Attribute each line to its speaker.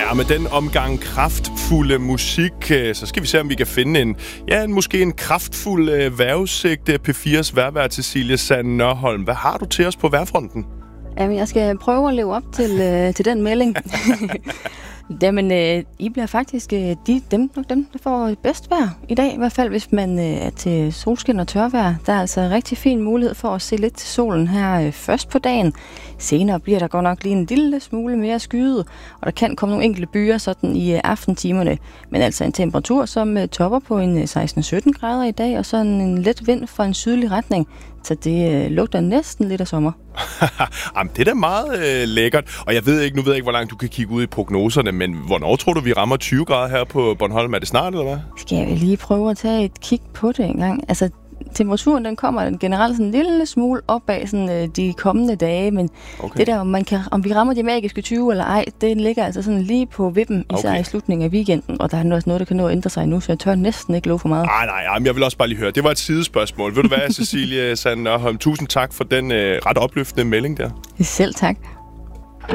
Speaker 1: Ja, og med den omgang kraftfulde musik, så skal vi se, om vi kan finde måske en kraftfuld vejrudsigt. P4's vejrvært Cecilie Sand Nørholm. Hvad har du til os på vejrfronten?
Speaker 2: Jamen, jeg skal prøve at leve op til den melding. Jamen, I bliver faktisk dem, der får bedst vejr i dag. I hvert fald, hvis man er til solskin og tørvejr. Der er altså rigtig fin mulighed for at se lidt til solen her først på dagen. Senere bliver der godt nok lige en lille smule mere skyet, og der kan komme nogle enkelte byer sådan i aftentimerne. Men altså en temperatur, som topper på en 16-17 grader i dag, og sådan en let vind fra en sydlig retning. Så det lugter næsten lidt af sommer.
Speaker 1: Jamen, det er da meget lækkert. Og nu ved jeg ikke, hvor langt du kan kigge ud i prognoserne, men hvornår tror du, vi rammer 20 grader her på Bornholm? Er det snart, eller hvad? Skal
Speaker 2: jeg lige prøve at tage et kig på det engang? Altså, temperaturen den kommer generelt sådan en lille smule opad sådan, de kommende dage, men det der, om vi rammer de magiske 20 eller ej, det ligger altså sådan lige på vippen, især i slutningen af weekenden, og der er også noget, der kan nå at ændre sig nu, så jeg tør næsten ikke love for meget.
Speaker 1: Nej, men jeg vil også bare lige høre. Det var et sidespørgsmål. Ved du hvad, Cecilie Sand Nørholm? Tusind tak for den ret opløftende melding der.
Speaker 2: Selv tak.